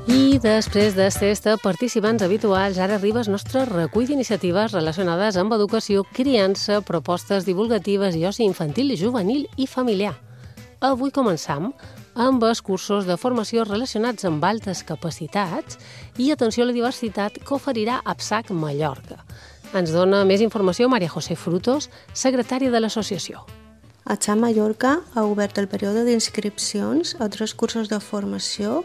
I després de ser participants habituals, ara arriba el nostre recull d'iniciatives relacionades amb educació, criança, propostes divulgatives i oci infantil, juvenil i familiar. Avui començam amb els cursos de formació relacionats amb altes capacitats i atenció a la diversitat que oferirà APSAC Mallorca. Ens dona més informació Maria José Frutos, secretària de l'associació. APSAC Mallorca ha obert el període d'inscripcions a 3 cursos de formació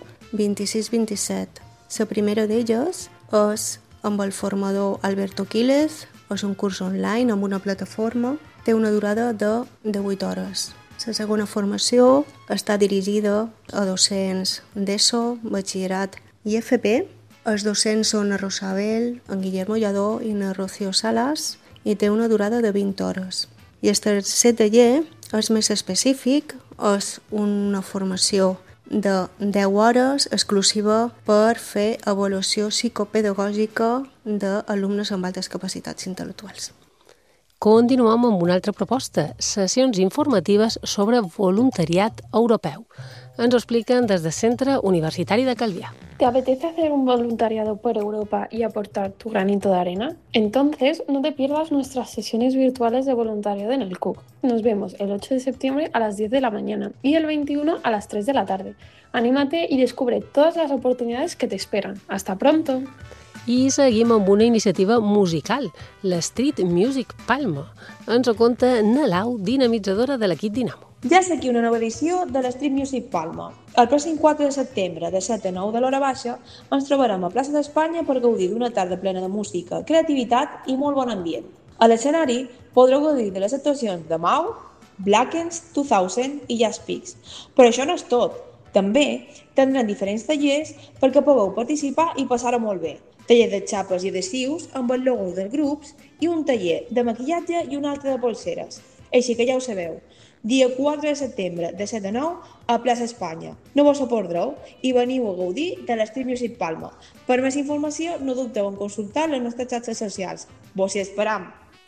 26-27. La primera d'elles és amb el formador Alberto Quílez, és un curs online amb una plataforma, té una durada de 8 hores. La segona formació està dirigida a docents d'ESO, batxillerat i FP. Els docents són a Rosabel, en Guillermo Lladó i en Rocío Salas i té una durada de 20 hores. I el tercer taller és més específic, és una formació de 10 hores exclusiva per fer avaluació psicopedagògica d'alumnes amb altes capacitats intel·lectuals. Continuem amb una altra proposta, sessions informatives sobre voluntariat europeu. Ens ho expliquen des del Centre Universitari de Calvià. ¿Te apetece hacer un voluntariado por Europa y aportar tu granito de arena? Entonces, no te pierdas nuestras sesiones virtuales de voluntariado en el CUC. Nos vemos el 8 de septiembre a las 10 de la mañana y el 21 a las 3 de la tarde. Anímate y descubre todas las oportunidades que te esperan. ¡Hasta pronto! I seguim amb una iniciativa musical, la Street Music Palma. Ens ho conta Nalau, dinamitzadora de l'equip Dinamo. Ja és aquí una nova edició de l'Street Music Palma. El pròxim 4 de setembre, de 7 a 9 de l'hora baixa, ens trobarem a Plaça d'Espanya per gaudir d'una tarda plena de música, creativitat i molt bon ambient. A l'escenari podreu gaudir de les actuacions de Mau, Blackens, 2000 i Jazz Peaks. Però això no és tot. També tindran diferents tallers perquè pugueu participar i passar-ho molt bé. Taller de xapes i adhesius amb el logo dels grups i un taller de maquillatge i un altre de polseres. Així que ja ho sabeu, dia 4 de setembre de 7 a 9 a Plaça Espanya. No vos ho perdreu i veniu a gaudir de l'Street Music Palma. Per més informació no dubteu en consultar les nostres xarxes socials. Vos hi esperam!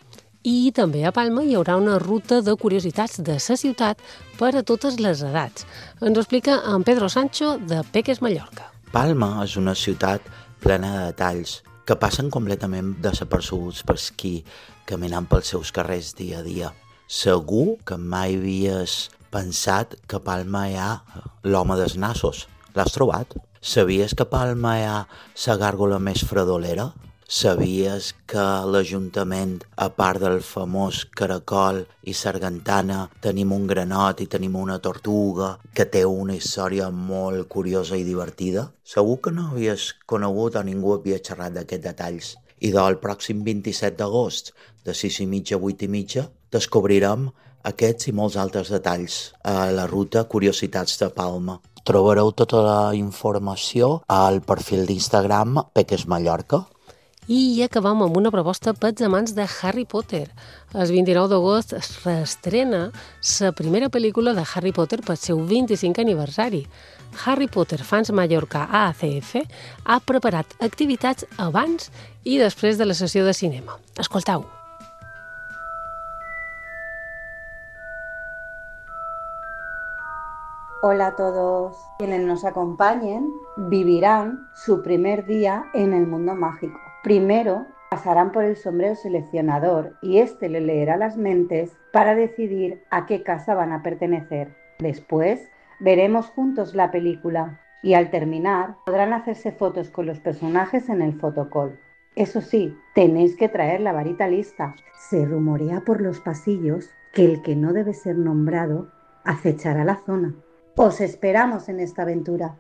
I també a Palma hi haurà una ruta de curiositats de la ciutat per a totes les edats. Ens ho explica en Pedro Sancho de Peques Mallorca. Palma és una ciutat plena de detalls que passen completament desapercebuts per qui caminant pels seus carrers dia a dia. Segur que mai havies pensat que a Palma hi ha l'home dels nassos. L'has trobat? Sabies que a Palma hi ha la gàrgola més fredolera? Sabies que l'Ajuntament, a part del famós caracol i sargantana, tenim un granot i tenim una tortuga que té una història molt curiosa i divertida? Segur que no havies conegut o ningú havia xerrat d'aquests detalls. I el pròxim 27 d'agost, de 6:30 a 8:30, descobrirem aquests i molts altres detalls a la ruta Curiositats de Palma. Trobareu tota la informació al perfil d'Instagram Peques Mallorca. I acabam amb una proposta pels amants de Harry Potter. El 29 d'agost es reestrena la primera pel·lícula de Harry Potter pel seu 25 aniversari. Harry Potter Fans Mallorca AACF ha preparat activitats abans i després de la sessió de cinema. Escoltau. Hola a todos. Quienes nos acompañen vivirán su primer día en el mundo mágico. Primero pasarán por el sombrero seleccionador y este le leerá las mentes para decidir a qué casa van a pertenecer. Después veremos juntos la película y al terminar podrán hacerse fotos con los personajes en el fotocall. Eso sí, tenéis que traer la varita lista. Se rumorea por los pasillos que el que no debe ser nombrado acechará la zona. Os esperamos en esta aventura.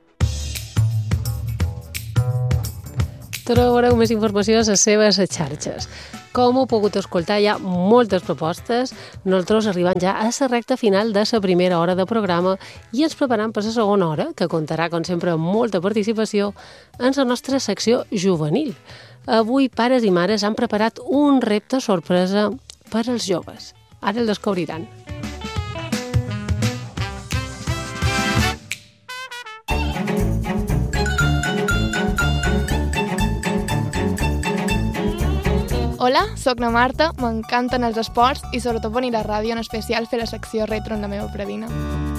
Trobareu més informació a les seves xarxes. Com heu pogut escoltar, hi ha moltes propostes. Nosaltres arribant ja a la recta final de la primera hora de programa i ens preparem per la segona hora, que comptarà, com sempre, amb molta participació en la nostra secció juvenil. Avui, pares i mares han preparat un repte sorpresa per als joves. Ara el descobriran. Hola, soc na Marta, m'encanten els esports i sobretot venir a la ràdio, en especial fer la secció retro amb la meva predina.